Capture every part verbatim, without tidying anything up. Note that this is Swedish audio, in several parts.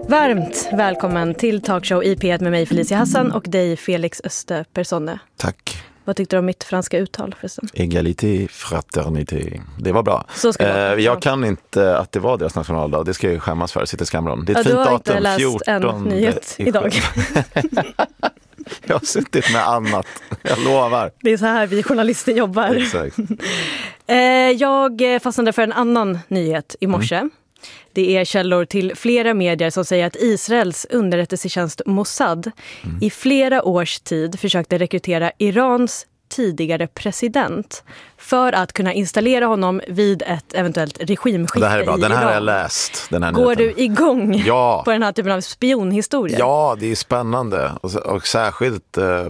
Varmt välkommen till Talkshow i P ett med mig Felicia Hassan och dig Felix Österpersonne. Tack. Vad tyckte du om mitt franska uttal förresten? Egalité, fraternité. Det var bra. Så ska det vara. Eh, jag kan inte att det var deras nationaldag. Det ska jag ju skämmas för. Sitter i skamron. Det är ett ja, fint datum. Du har inte läst en nyhet idag. Jag har suttit med annat. Jag lovar. Det är så här vi journalister jobbar. Exakt. eh, jag fastnade för en annan nyhet i morse. Mm. Det är källor till flera medier som säger att Israels underrättelsetjänst Mossad mm. i flera års tid försökte rekrytera Irans tidigare president för att kunna installera honom vid ett eventuellt regimskifte i Iran. Det här är bra, den här har jag läst. Den här Går du igång ja. på den här typen av spionhistoria? Ja, det är spännande. Och, och särskilt eh,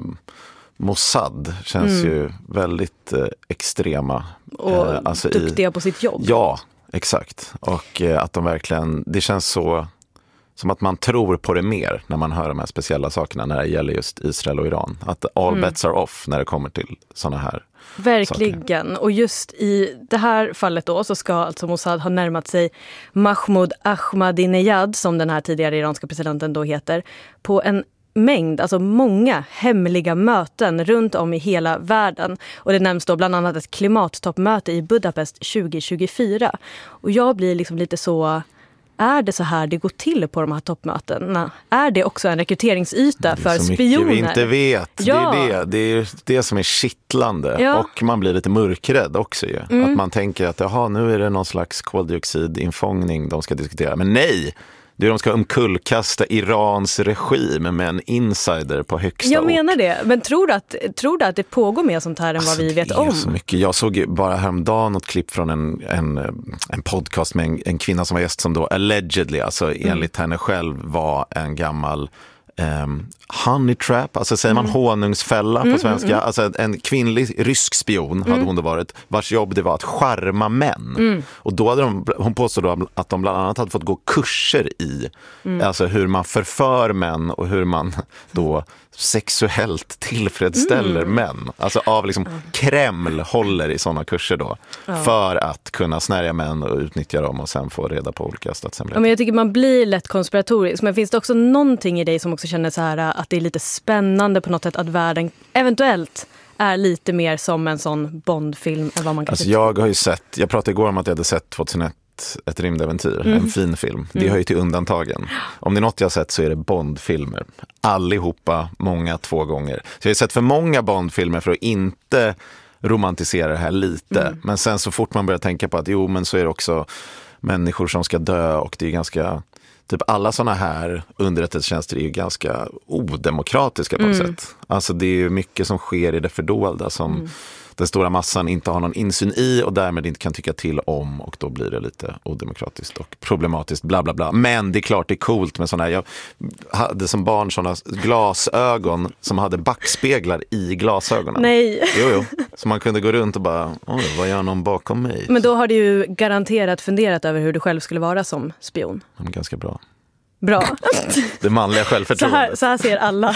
Mossad känns mm. ju väldigt eh, extrema. Och eh, alltså duktiga i, på sitt jobb. Ja, exakt. Och eh, att de verkligen, det känns så som att man tror på det mer när man hör de här speciella sakerna när det gäller just Israel och Iran. Att all mm. bets are off när det kommer till såna här Verkligen. Saker. Och just i det här fallet då så ska alltså Mossad ha närmat sig Mahmoud Ahmadinejad, som den här tidigare iranska presidenten då heter, på en mängd, alltså många hemliga möten runt om i hela världen. Och det nämns då bland annat ett klimattoppmöte i Budapest tjugo tjugofyra. Och jag blir liksom lite så... Är det så här det går till på de här toppmötena? Är det också en rekryteringsyta för spioner? Det är så mycket vi inte vet. Ja. Det är det. Det är det som är kittlande. Ja. Och man blir lite mörkrädd också ju. Mm. Att man tänker att jaha, nu är det någon slags koldioxidinfångning de ska diskutera. Men nej! Det är de ska omkullkasta Irans regim med en insider på högsta Jag ort. menar det. Men tror du att, tror du att det pågår mer sånt här än alltså, vad vi vet om? Det är så mycket. Jag såg bara häromdagen något klipp från en, en, en podcast med en, en kvinna som var gäst som då allegedly, alltså mm. enligt henne själv var en gammal Um, honey trap, alltså säger man mm. honungsfälla på mm, svenska, mm, mm. alltså en kvinnlig rysk spion mm. hade hon då varit, vars jobb det var att charma män mm. och då hade de, hon påstod då att de bland annat hade fått gå kurser i mm. alltså hur man förför män och hur man då sexuellt tillfredsställer mm. män, alltså av liksom mm. Kreml håller i sådana kurser då ja. För att kunna snärja män och utnyttja dem och sen få reda på olika statshemligheter. Ja, men jag tycker man blir lätt konspiratorisk, men finns det också någonting i dig som också känner så här att det är lite spännande på något sätt att världen eventuellt är lite mer som en sån Bondfilm än vad man kan alltså jag har ju sett, jag pratade igår om att jag hade sett tjugohundraett ett rymdäventyr, mm. en fin film. Det mm. hör ju till undantagen. Om det är något jag har sett så är det Bondfilmer. Allihopa, många, två gånger. Så jag har sett för många Bondfilmer för att inte romantisera det här lite. Mm. Men sen så fort man börjar tänka på att jo, men så är det också människor som ska dö och det är ganska... Typ alla såna här underrättelsetjänster är ju ganska odemokratiska på något mm. sätt. Alltså det är ju mycket som sker i det fördolda som mm. den stora massan inte har någon insyn i och därmed inte kan tycka till om och då blir det lite odemokratiskt och problematiskt bla bla bla. Men det är klart det är coolt med såna här, jag hade som barn såna glasögon som hade backspeglar i glasögonen. Nej. Jo, jo. Så man kunde gå runt och bara, oj, vad gör någon bakom mig? Men då har du ju garanterat funderat över hur du själv skulle vara som spion. Ja, ganska bra. Bra. Det manliga självförtroendet. Så här, så här ser alla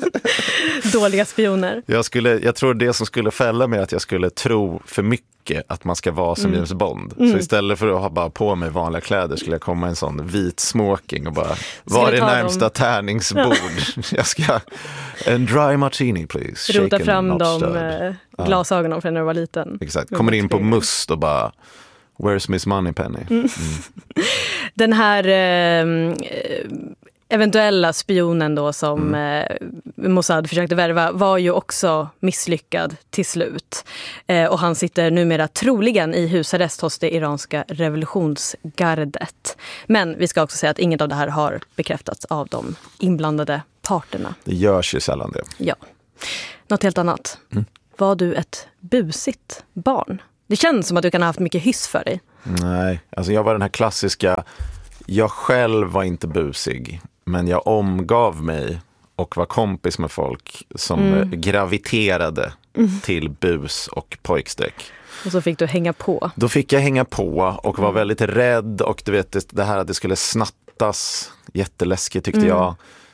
dåliga spioner. Jag, skulle, jag tror det som skulle fälla mig att jag skulle tro för mycket att man ska vara som mm. James Bond. Mm. Så istället för att ha bara på mig vanliga kläder skulle jag komma i en sån vit smoking och bara, var är närmsta dem? Tärningsbord? Jag ska, en dry martini please. Rota Shaken fram de äh, glasögonen från när du var liten. Exakt, kommer in på Must och bara... Where's Miss Moneypenny? Mm. Mm. Den här eh, eventuella spionen då som mm. eh, Mossad försökte värva var ju också misslyckad till slut. Eh, och han sitter numera troligen i husarrest hos det iranska revolutionsgardet. Men vi ska också säga att inget av det här har bekräftats av de inblandade parterna. Det görs ju sällan det. Ja. Något helt annat. Mm. Var du ett busigt barn? Det känns som att du kan ha haft mycket hyss för dig. Nej, alltså jag var den här klassiska... Jag själv var inte busig, men jag omgav mig och var kompis med folk som mm. graviterade mm. till bus och pojkstreck. Och så fick du hänga på. Då fick jag hänga på och var väldigt rädd och du vet, det här att det skulle snattas jätteläskigt tyckte mm. jag.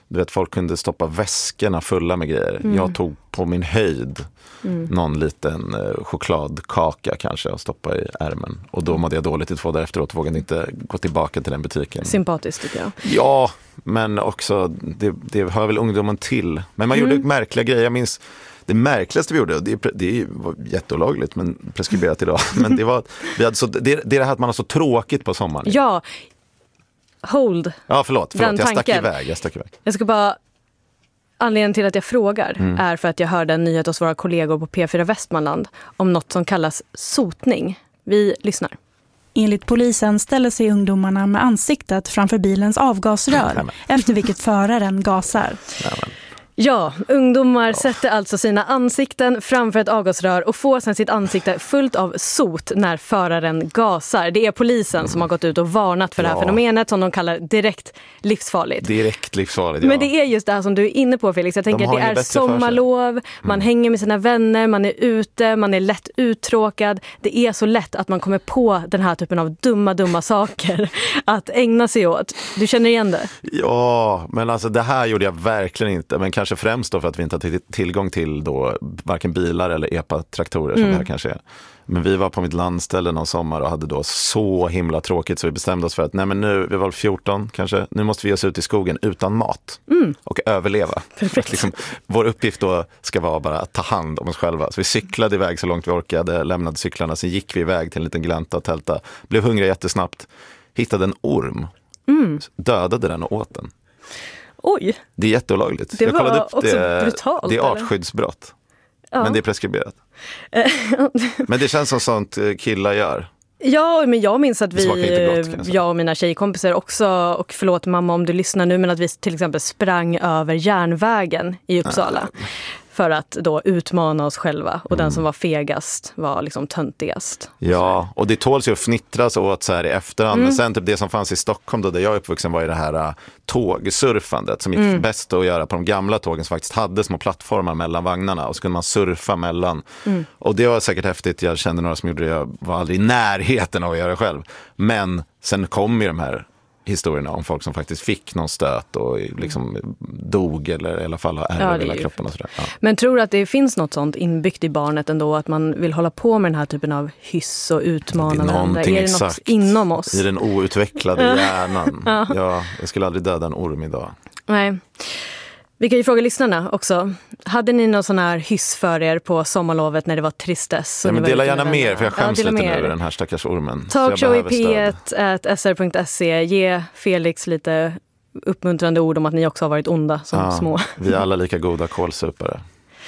du vet, folk kunde stoppa väskorna fulla med grejer. Mm. Jag tog på min höjd mm. någon liten eh, chokladkaka kanske och stoppa i ärmen. Och då mådde jag dåligt i två dagar efteråt och vågade inte gå tillbaka till den butiken. Sympatiskt tycker jag. Ja, men också det, det hör väl ungdomen till. Men man mm. gjorde märkliga grejer. Jag minns det märkligaste vi gjorde, det, det var jätteolagligt men preskriberat idag. Men det var vi hade så, det, det är det här att man har så tråkigt på sommaren. Ja, hold. Ja, förlåt, förlåt jag stack iväg, jag stack iväg. Jag ska bara, anledningen till att jag frågar mm. är för att jag hörde en nyhet hos våra kollegor på P fyra Västmanland om något som kallas sotning. Vi lyssnar. Enligt polisen ställer sig ungdomarna med ansiktet framför bilens avgasrör, Nämen. efter vilket föraren gasar. Nämen. Ja, ungdomar oh. sätter alltså sina ansikten framför ett avgasrör och får sedan sitt ansikte fullt av sot när föraren gasar. Det är polisen mm. som har gått ut och varnat för ja. det här fenomenet som de kallar direkt livsfarligt. Direkt livsfarligt, ja. Men det är just det här som du är inne på, Felix. Jag tänker de att det är sommarlov, mm. man hänger med sina vänner, man är ute, man är lätt uttråkad. Det är så lätt att man kommer på den här typen av dumma, dumma saker att ägna sig åt. Du känner igen det? Ja, men alltså det här gjorde jag verkligen inte. Men kanske främst då för att vi inte har tillgång till då varken bilar eller E P A-traktorer som mm. det här kanske är. Men vi var på mitt landställe någon sommar och hade då så himla tråkigt så vi bestämde oss för att nej men nu, vi var fjorton kanske, nu måste vi ge oss ut i skogen utan mat mm. och överleva. Perfekt. Liksom, vår uppgift då ska vara bara att ta hand om oss själva. Så vi cyklade iväg så långt vi orkade, lämnade cyklarna, sen gick vi iväg till en liten glänta och tälta, blev hungriga jättesnabbt, hittade en orm, mm. dödade den och åt den. Oj. Det är jätteolagligt. Det jag kollade upp också det. Brutalt, det är artskyddsbrott. Ja. Men det är preskriberat. Men det känns som sånt killar gör. Ja, men jag minns att vi, gott, jag och mina tjejkompisar också, och förlåt mamma om du lyssnar nu, men att vi till exempel sprang över järnvägen i Uppsala. Ja. För att då utmana oss själva. Och mm. den som var fegast var liksom töntigast. Ja, och det tåls ju att fnittras åt så här i efterhand. Mm. Men sen typ det som fanns i Stockholm då, där jag är uppvuxen, var ju det här uh, tågsurfandet. Som gick mm. bäst att göra på de gamla tågen som faktiskt hade små plattformar mellan vagnarna. Och så kunde man surfa mellan. Mm. Och det var säkert häftigt. Jag kände några som gjorde det. Jag var aldrig i närheten av att göra det själv. Men sen kom ju de här historierna om folk som faktiskt fick någon stöt och liksom dog eller i alla fall har ärr över hela kroppen och sådär. Ja. Men tror du att det finns något sånt inbyggt i barnet ändå, att man vill hålla på med den här typen av hyss och utmanande? Det är, är det något inom oss? I den outvecklade hjärnan. ja. Ja, jag skulle aldrig döda en orm idag. Nej. Vi kan ju fråga lyssnarna också. Hade ni någon sån här hyss för er på sommarlovet när det var tristess? Ja, men dela gärna mer, för jag skäms ja, lite mer. nu över den här stackars ormen. Talkshow i P ett at s r punkt se. Ge Felix lite uppmuntrande ord om att ni också har varit onda som ja, små. Vi är alla lika goda kålsupare.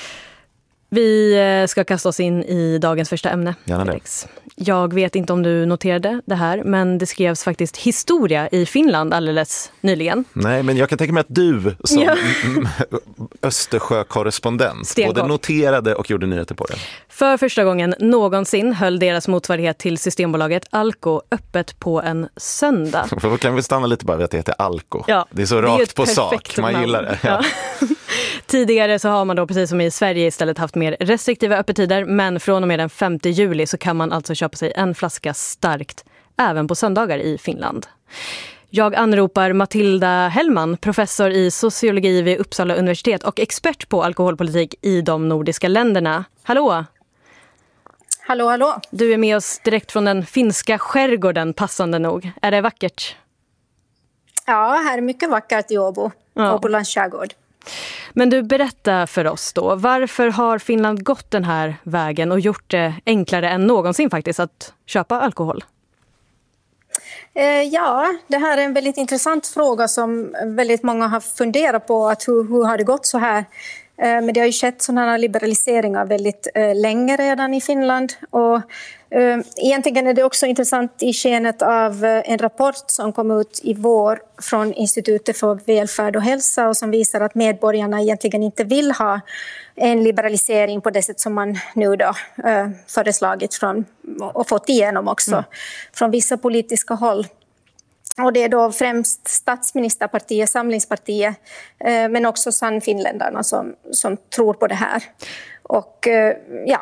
Vi ska kasta oss in i dagens första ämne. Gärna det. Felix. Jag vet inte om du noterade det här, men det skrevs faktiskt historia i Finland alldeles nyligen. Nej, men jag kan tänka mig att du som ja. Östersjökorrespondent både noterade och gjorde nyheter på det. För första gången någonsin höll deras motsvarighet till Systembolaget Alko öppet på en söndag. Då kan vi stanna lite bara vid att det heter Alko. Ja, det är så rakt är på sak, man namn. Gillar det. Ja. Ja. Tidigare så har man då precis som i Sverige istället haft mer restriktiva öppettider, men från och med den femte juli så kan man alltså köpa sig en flaska starkt även på söndagar i Finland. Jag anropar Matilda Hellman, professor i sociologi vid Uppsala universitet och expert på alkoholpolitik i de nordiska länderna. Hallå! Hallå, hallå! Du är med oss direkt från den finska skärgården, passande nog. Är det vackert? Ja, här är mycket vackert i Åbo ja. och på Åbolands skärgård. Men du, berätta för oss då, varför har Finland gått den här vägen och gjort det enklare än någonsin faktiskt att köpa alkohol? Eh, ja, det här är en väldigt intressant fråga som väldigt många har funderat på, att hur, hur har det gått så här? Eh, men det har ju skett sådana här liberaliseringar väldigt eh, länge redan i Finland, och Uh, egentligen är det också intressant i skenet av uh, en rapport som kom ut i vår från Institutet för välfärd och hälsa, och som visar att medborgarna egentligen inte vill ha en liberalisering på det sätt som man nu då uh, föreslagit från, och fått igenom också mm. från vissa politiska håll. Och det är då främst statsministerpartiet, Samlingspartiet, uh, men också Sannfinländarna som, som tror på det här. Och uh, ja...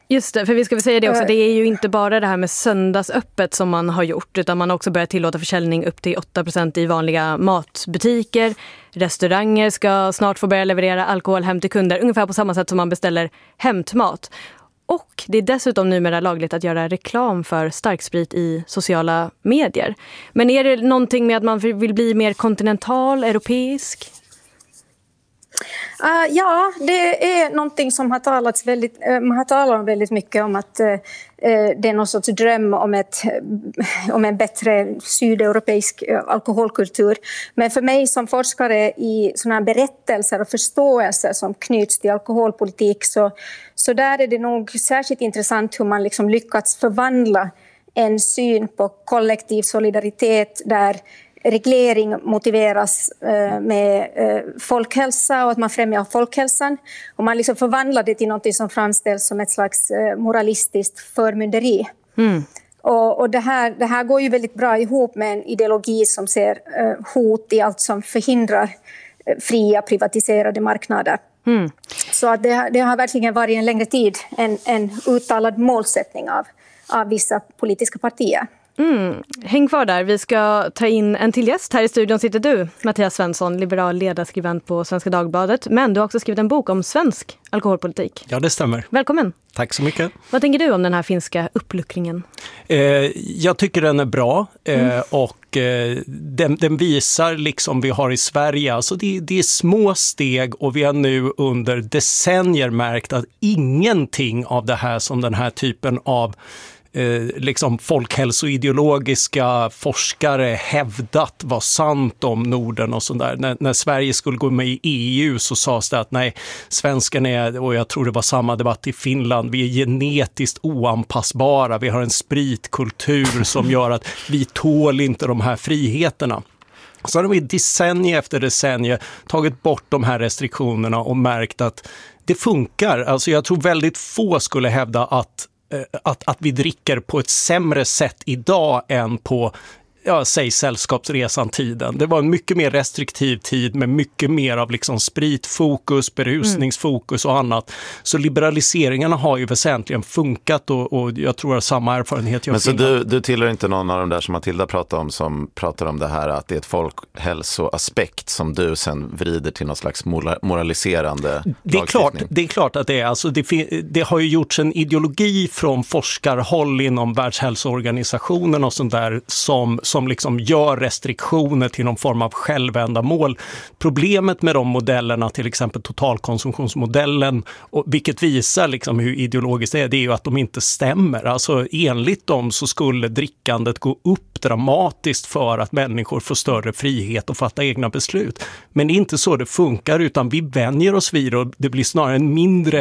Just det, för vi ska väl säga det också. Det är ju inte bara det här med söndagsöppet som man har gjort, utan man har också börjat tillåta försäljning upp till åtta procent i vanliga matbutiker. Restauranger ska snart få börja leverera alkohol hem till kunder, ungefär på samma sätt som man beställer hämtmat. Och det är dessutom numera lagligt att göra reklam för starksprit i sociala medier. Men är det någonting med att man vill bli mer kontinental, europeisk? Uh, ja, det är någonting som har talats väldigt, uh, man har talat väldigt mycket om att uh, det är någon sorts dröm om, ett, uh, om en bättre sydeuropeisk uh, alkoholkultur. Men för mig som forskare i såna här berättelser och förståelser som knyts till alkoholpolitik, så, så där är det nog särskilt intressant hur man liksom lyckats förvandla en syn på kollektiv solidaritet där reglering motiveras med folkhälsa och att man främjar folkhälsan. Och man liksom förvandlar det till något som framställs som ett slags moralistiskt förmynderi. Mm. Och, och det, här, det här går ju väldigt bra ihop med en ideologi som ser hot i allt som förhindrar fria privatiserade marknader. Mm. Så att det, det har verkligen varit en längre tid en, en uttalad målsättning av, av vissa politiska partier. Mm. Häng kvar där, vi ska ta in en till gäst. Här i studion sitter du, Mattias Svensson, liberal ledarskribent på Svenska Dagbladet. Men du har också skrivit en bok om svensk alkoholpolitik. Ja, det stämmer. Välkommen. Tack så mycket. Vad tänker du om den här finska uppluckringen? Eh, jag tycker den är bra eh, mm. och eh, den, den visar liksom vi har i Sverige. Alltså det, det är små steg och vi har nu under decennier märkt att ingenting av det här som den här typen av Eh, liksom folkhälsoideologiska forskare hävdat var sant om Norden och sådär. När, när Sverige skulle gå med i E U så sades det att nej, svenskarna är, och jag tror det var samma debatt i Finland, vi är genetiskt oanpassbara, vi har en spritkultur som gör att vi tål inte de här friheterna. Så har vi decennier efter decennier tagit bort de här restriktionerna och märkt att det funkar. Alltså jag tror väldigt få skulle hävda att Att, att vi dricker på ett sämre sätt idag än på, ja, säg sällskapsresan-tiden. Det var en mycket mer restriktiv tid med mycket mer av liksom spritfokus, berusningsfokus och annat. Så liberaliseringarna har ju väsentligen funkat och, och jag tror att samma erfarenhet jag Men så finner. du, du tillhör inte någon av de där som Matilda pratade om som pratar om det här att det är ett folkhälsoaspekt som du sen vrider till någon slags moraliserande det är klart, det är klart att det är. Alltså det, det har ju gjorts en ideologi från forskarhåll inom Världshälsoorganisationen och sånt där som som liksom gör restriktioner till någon form av självändamål. Problemet med de modellerna, till exempel totalkonsumtionsmodellen, och vilket visar liksom hur ideologiskt det är, det är ju att de inte stämmer. Alltså enligt dem så skulle drickandet gå upp dramatiskt för att människor får större frihet att fatta egna beslut. Men det är inte så det funkar, utan vi vänjer oss vid och det blir snarare en mindre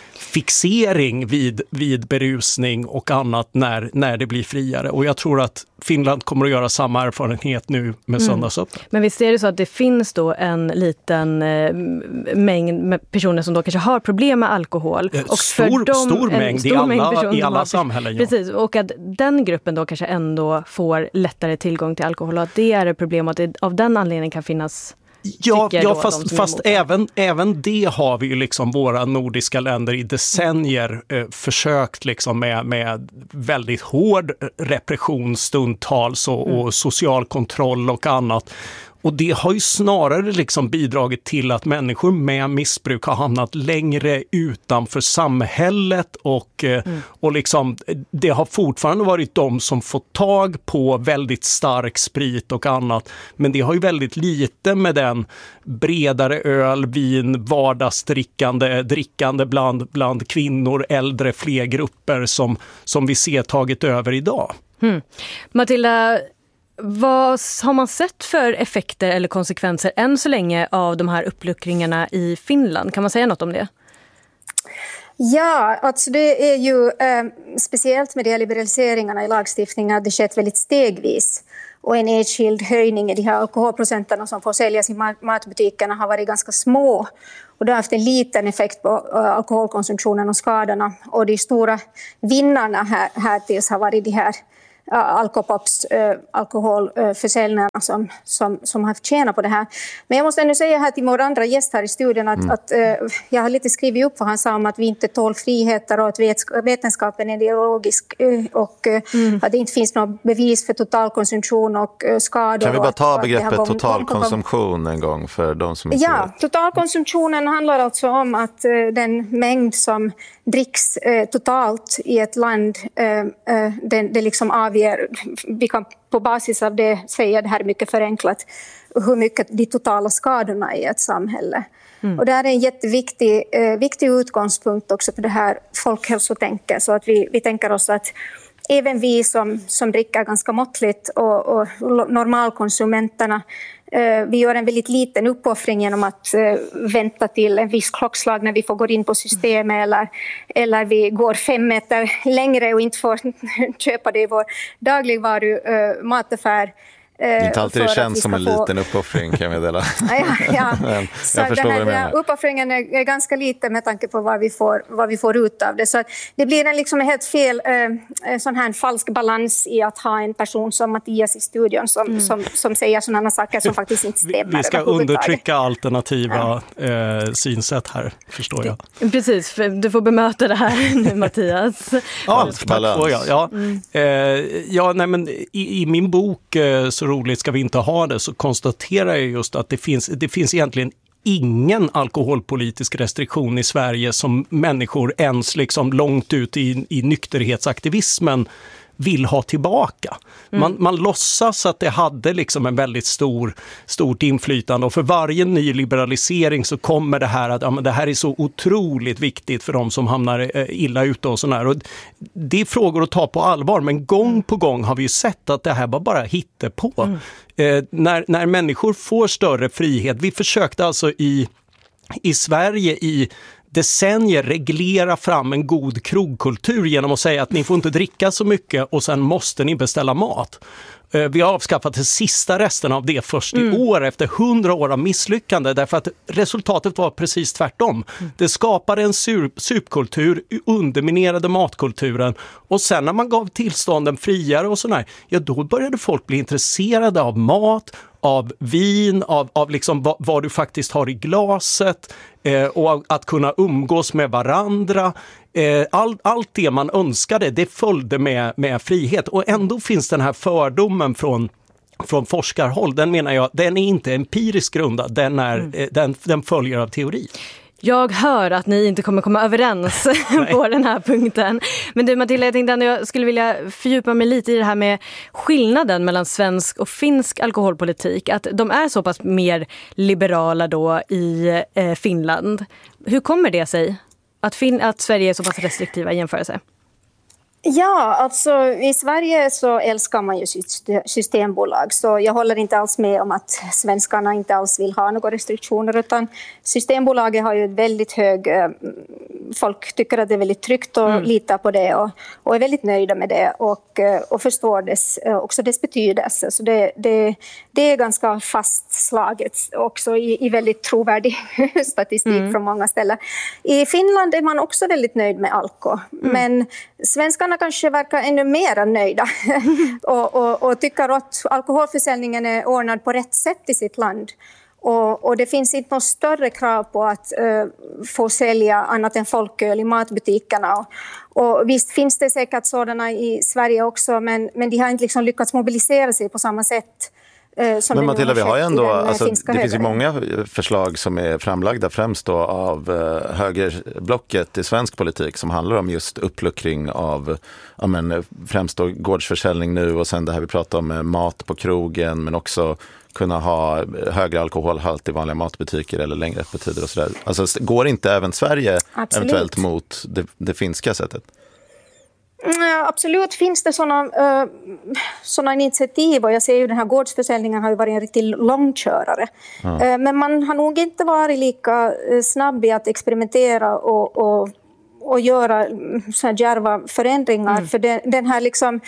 fixering vid, vid berusning och annat när, när det blir friare. Och jag tror att Finland kommer att göra samma erfarenhet nu med mm. söndagsöppet. Men visst är det så att det finns då en liten eh, mängd med personer som då kanske har problem med alkohol. Och stor, för dem, stor mängd stor i alla, mängd i alla har, samhällen. Ja. Precis, och att den gruppen då kanske ändå får lättare tillgång till alkohol och att det är ett problem och att det av den anledningen kan finnas. Ja, ja fast, fast även, även det har vi ju liksom våra nordiska länder i decennier eh, försökt liksom med, med väldigt hård repression stundtals och, mm. och social kontroll och annat. Och det har ju snarare liksom bidragit till att människor med missbruk har hamnat längre utanför samhället och, mm. och liksom, det har fortfarande varit de som får tag på väldigt stark sprit och annat. Men det har ju väldigt lite med den bredare öl, vin, vardagsdrickande, drickande bland, bland kvinnor, äldre, fler grupper som, som vi ser tagit över idag. Mm. Matilda, vad har man sett för effekter eller konsekvenser än så länge av de här uppluckringarna i Finland? Kan man säga något om det? Ja, alltså det är ju eh, speciellt med de här liberaliseringarna i lagstiftningen att det skett väldigt stegvis. Och en enskild höjning i de här alkoholprocenterna som får säljas i matbutikerna har varit ganska små. Och det har haft en liten effekt på uh, alkoholkonsumtionen och skadorna. Och de stora vinnarna här, här tills har varit de här Alkopops äh, alkoholförsäljningarna äh, som, som, som har tjänat på det här. Men jag måste ändå säga här till vår andra gäst här i studion att, mm. att äh, jag har lite skrivit upp vad han sa om att vi inte tål friheter och att vetenskapen är ideologisk äh, och äh, mm. att det inte finns något bevis för totalkonsumtion och äh, skador. Kan vi bara ta att, begreppet gång, totalkonsumtion en gång för de som inte Ja, vet? Totalkonsumtionen handlar alltså om att äh, den mängd som dricks äh, totalt i ett land, äh, äh, det, det liksom avger, vi kan på basis av det säga, det här är mycket förenklat, hur mycket de totala skadorna i ett samhälle. Mm. Och det här är en jätteviktig eh, viktig utgångspunkt också för det här folkhälsotänket, så att vi, vi tänker oss att även vi som, som dricker ganska måttligt och, och normalkonsumenterna, eh, vi gör en väldigt liten uppoffring genom att eh, vänta till en viss klockslag när vi får gå in på systemet, mm. eller, eller vi går fem meter längre och inte får köpa det i vår dagligvaru eh, mataffär. Det är inte alltid det känns som en få... liten uppoffring, kan jag meddela. ja, ja. Men så jag förstår den här, vad du menar. Uppoffringen är, är ganska liten med tanke på vad vi får, vad vi får ut av det. Så det blir en liksom helt fel, eh, sån här falsk balans i att ha en person som Mattias i studion som, mm. som, som säger sådana saker som faktiskt inte stämmer. Vi, vi ska undertrycka alternativa ja. eh, synsätt här, förstår jag. Precis, du får bemöta det här nu, Mattias. Ja, balans. Jag. Ja, mm. eh, ja nej, men i, i min bok eh, så roligt ska vi inte ha det, så konstaterar jag just att det finns, det finns egentligen ingen alkoholpolitisk restriktion i Sverige som människor ens liksom långt ut i, i nykterhetsaktivismen vill ha tillbaka. Mm. Man, man låtsas att det hade liksom en väldigt stor, stort inflytande, och för varje ny liberalisering så kommer det här att ja, men det här är så otroligt viktigt för de som hamnar eh, illa ute och sådär. Och det är frågor att ta på allvar, men gång på gång har vi ju sett att det här var bara hittepå. Mm. Eh, när, när människor får större frihet, vi försökte alltså i, i Sverige i decennier reglera fram en god krogkultur genom att säga att ni får inte dricka så mycket och sen måste ni beställa mat. Vi har avskaffat de sista resterna av det först i mm. år efter hundra år av misslyckande, därför att resultatet var precis tvärtom. Mm. Det skapade en supkultur, underminerade matkulturen, och sen när man gav tillstånden friare och sådär, ja då började folk bli intresserade av mat, av vin, av, av liksom vad, vad du faktiskt har i glaset, eh, och att kunna umgås med varandra. Eh, all, allt det man önskade, det följde med, med frihet. Och ändå finns den här fördomen från, från forskarhåll, den menar jag, den är inte empiriskt grundad, den, är, mm. eh, den, den följer av teori. Jag hör att ni inte kommer komma överens på den här punkten. Men du Matilda, jag tänkte att jag skulle vilja fördjupa mig lite i det här med skillnaden mellan svensk och finsk alkoholpolitik. Att de är så pass mer liberala då i eh, Finland. Hur kommer det sig att, fin- att Sverige är så pass restriktiva i jämförelse? Ja, alltså i Sverige så älskar man ju systembolag, så jag håller inte alls med om att svenskarna inte alls vill ha några restriktioner, utan Systembolaget har ju ett väldigt hög, folk tycker att det är väldigt tryggt och mm. litar på det och, och är väldigt nöjda med det och, och förstår dess, också dess betydelse, så det, det, det är ganska fastslaget också i, i väldigt trovärdig statistik mm. från många ställen. I Finland är man också väldigt nöjd med alkohol, mm. men svenskarna kanske verkar ännu mer nöjda och, och, och tycker att alkoholförsäljningen är ordnad på rätt sätt i sitt land. Och, och det finns inte något större krav på att uh, få sälja annat än folköl i matbutikerna. Och, och visst finns det säkert sådana i Sverige också, men, men de har inte liksom lyckats mobilisera sig på samma sätt. Men Matilda, vi har ju ändå, alltså, det finns ju många förslag som är framlagda främst då av uh, högerblocket i svensk politik som handlar om just uppluckring av ja, men, främst då gårdsförsäljning nu, och sen det här vi pratar om med mat på krogen, men också kunna ha högre alkoholhalt i vanliga matbutiker eller längre öppettider och sådär. Alltså går inte även Sverige Absolut. eventuellt mot det, det finska sättet? Ja, absolut finns det sådana, uh, sådana initiativ, och jag ser ju den här gårdsförsäljningen har ju varit en riktigt långkörare. Mm. Uh, men man har nog inte varit lika snabb i att experimentera och, och, och göra så här djärva förändringar. Mm. För den, den här liksom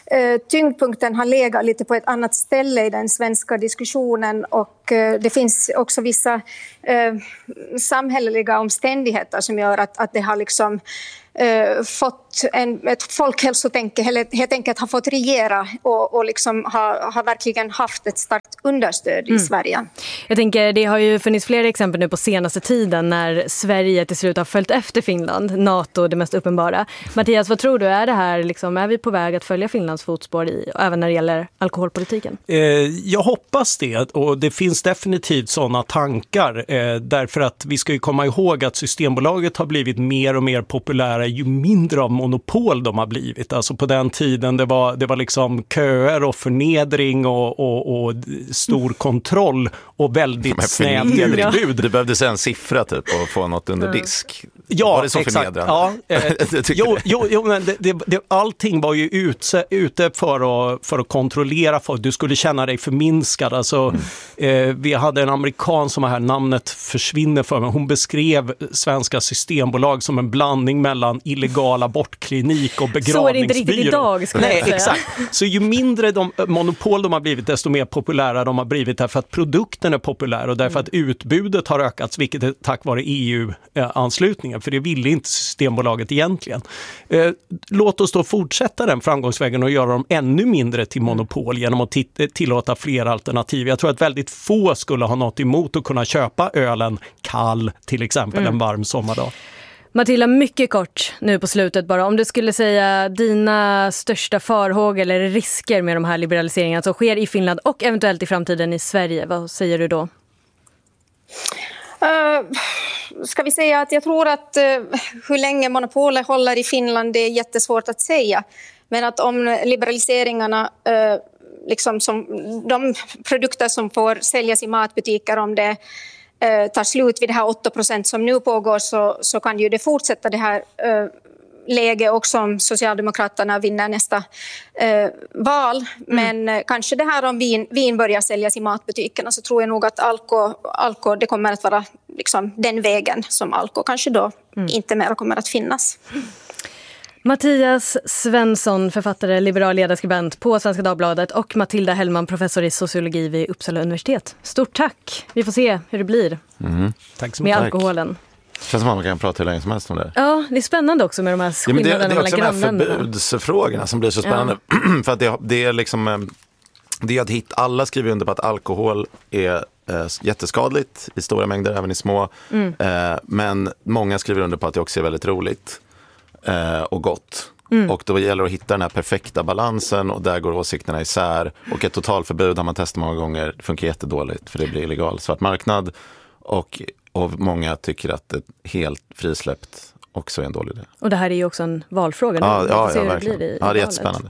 eh, tyngdpunkten har legat lite på ett annat ställe i den svenska diskussionen, och eh, det finns också vissa eh, samhälleliga omständigheter som gör att, att det har liksom eh, fått en, ett folkhälsotänke helt enkelt har fått regera och, och liksom har, har verkligen haft ett starkt understöd i mm. Sverige. Jag tänker, det har ju funnits flera exempel nu på senaste tiden när Sverige till slut har följt efter Finland, NATO det mest uppenbara. Mattias, vad tror du, är det här liksom, är vi på väg att följa Finlands fotspår i, även när det gäller alkoholpolitiken? Eh, jag hoppas det, och det finns definitivt sådana tankar, eh, därför att vi ska ju komma ihåg att Systembolaget har blivit mer och mer populära ju mindre av monopol de har blivit. Alltså på den tiden det var, det var liksom köer och förnedring och, och, och stor kontroll och väldigt snävt utbud. Det behövdes en siffra typ och få något under disk. Ja, var det så exakt. Ja, eh, jo, jo, jo, men det, det, det, allting var ju ute, ute för, att, för att kontrollera folk. Du skulle känna dig förminskad. Alltså, mm. eh, vi hade en amerikan som här, namnet försvinner för mig. Hon beskrev svenska systembolag som en blandning mellan illegal abortklinik och begravningsbyrå. Så är det inte riktigt idag, skulle Nej, jag säga. Exakt. Så ju mindre de, monopol de har blivit, desto mer populära de har blivit, därför att produkten är populär och därför att utbudet har ökats, vilket är tack vare E U-anslutningen. För det ville inte Systembolaget egentligen. Eh, låt oss då fortsätta den framgångsvägen och göra dem ännu mindre till monopol genom att t- tillåta fler alternativ. Jag tror att väldigt få skulle ha något emot att kunna köpa ölen kall, till exempel mm. en varm sommardag. Matilda, mycket kort nu på slutet bara. Om du skulle säga dina största farhågor eller risker med de här liberaliseringarna som sker i Finland och eventuellt i framtiden i Sverige, vad säger du då? Uh, ska vi säga att jag tror att uh, hur länge monopolet håller i Finland, det är jättesvårt att säga. Men att om liberaliseringarna, uh, liksom som de produkter som får säljas i matbutiker, om det uh, tar slut vid det här åtta procent som nu pågår, så, så kan ju det fortsätta det här uh, läge också om Socialdemokraterna vinner nästa eh, val. Men mm. eh, kanske det här om vin, vin börjar säljas i matbutikerna, så tror jag nog att alko, alko det kommer att vara liksom den vägen som alko kanske då mm. inte mer kommer att finnas. Mattias Svensson, författare, liberal ledarskribent på Svenska Dagbladet, och Matilda Hellman, professor i sociologi vid Uppsala universitet. Stort tack! Vi får se hur det blir mm. tack så med tack. alkoholen. Känns som att man kan prata hur länge som helst om det. Ja, det är spännande också med de här skillnaderna ja, det, det mellan grannländerna. Det är också de här förbudsfrågorna som blir så spännande. Ja. För att det, det är liksom, det är att hitta, alla skriver under på att alkohol är eh, jätteskadligt i stora mängder, även i små. Mm. Eh, men många skriver under på att det också är väldigt roligt eh, och gott. Mm. Och då gäller det att hitta den här perfekta balansen, och där går åsikterna isär. Och ett totalförbud har man testat många gånger, det funkar jättedåligt för det blir illegal svart marknad. Och Och många tycker att ett helt frisläppt också är en dålig idé. Och det här är ju också en valfråga. Ja, nu. ja, ja, det verkligen. Blir i, i ja, det är valet. jättespännande.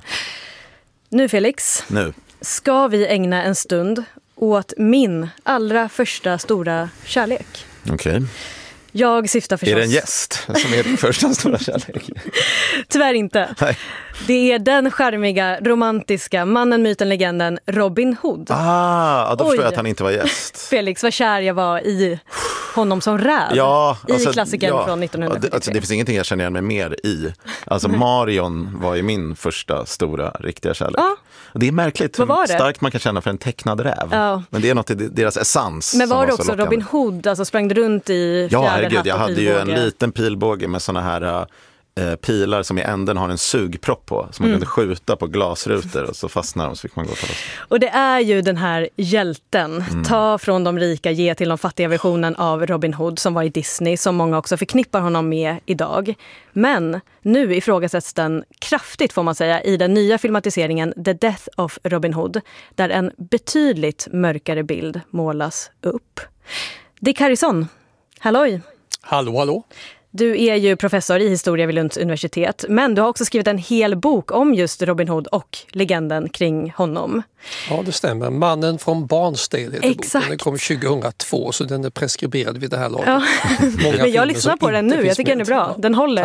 Nu Felix, nu. ska vi ägna en stund åt min allra första stora kärlek. Okej. Okay. Jag syftar förstås... Är det en gäst som är din första stora kärlek? Tyvärr inte. Nej. Det är den charmiga, romantiska mannen, myten, legenden Robin Hood. Ah, då förstår jag att han inte var gäst. Felix, vad kär jag var i honom som räv. Ja, alltså, i klassikern ja, från nittonhundrasjuttiotre. Det, alltså, det finns ingenting jag känner igen mig mer i. Alltså Marion var ju min första stora riktiga kärlek. Ja. Det är märkligt hur starkt man kan känna för en tecknad räv. Ja. Men det är något i deras essens. Men var det var också Robin Hood, alltså sprang du runt i ja, fjäderhatt herregud, jag hade pilbåge. ju en liten pilbåge med såna här äh, pilar som i änden har en sugpropp på. Så man mm. kunde skjuta på glasrutor och så fastnar de, så fick man gå till oss. Och det är ju den här hjälten, mm. ta från de rika, ge till de fattiga versionen av Robin Hood som var i Disney, som många också förknippar honom med idag. Men nu ifrågasätts den kraftigt, får man säga, i den nya filmatiseringen The Death of Robin Hood, där en betydligt mörkare bild målas upp. Dick Harrison, halloj! Hallå, hallå! Du är ju professor i historia vid Lunds universitet, men du har också skrivit en hel bok om just Robin Hood och legenden kring honom. Ja, det stämmer. Mannen från Barnstable heter Exakt. boken. Den kom tjugohundratvå, så den är preskriberad vid det här laget. Ja. Men jag lyssnar på den nu, jag tycker den är bra. Den håller. Tack.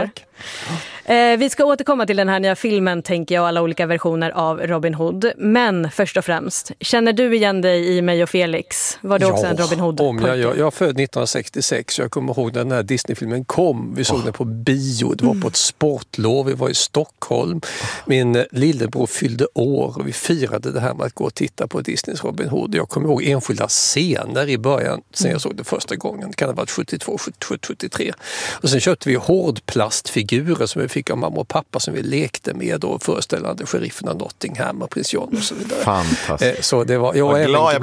Eh, vi ska återkomma till den här nya filmen, tänker jag, alla olika versioner av Robin Hood. Men först och främst, känner du igen dig i Mig och Felix? Var du också ja, en Robin Hood? Om jag, jag, jag är född nittonhundrasextiosex, jag kommer ihåg när den här Disney-filmen kom. Vi såg oh. den på bio, det var på ett sportlov, vi var i Stockholm. Min lillebror fyllde år och vi firade det här med att gå och titta på Disneys Robin Hood. Jag kommer ihåg enskilda scener i början, sen jag såg det första gången. Det kan ha varit sjuttiotvå sjuttiotre. Och sen köpte vi hårdplastfigurer som vi fick av mamma och pappa som vi lekte med och föreställande sheriffen av Nottingham och prins John och så vidare. Fantastiskt. Så det var, jag var glad jag